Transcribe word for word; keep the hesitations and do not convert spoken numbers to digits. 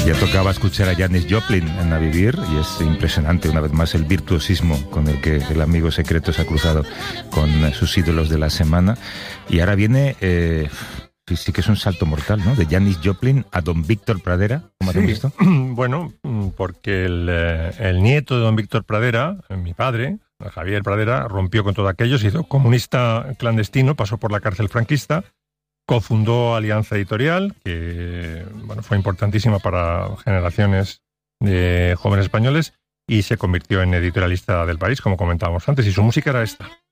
Ya tocaba escuchar a Janis Joplin en A Vivir y es impresionante una vez más el virtuosismo con el que el amigo secreto se ha cruzado con sus ídolos de la semana. Y ahora viene, eh, sí, sí que es un salto mortal, ¿no? De Janis Joplin a don Víctor Pradera, ¿cómo sí. has visto? Bueno, porque el, el nieto de don Víctor Pradera, mi padre, Javier Pradera, rompió con todo aquello, se hizo comunista clandestino, pasó por la cárcel franquista, cofundó Alianza Editorial, que bueno, fue importantísima para generaciones de jóvenes españoles, y se convirtió en editorialista del País, como comentábamos antes, y su música era esta.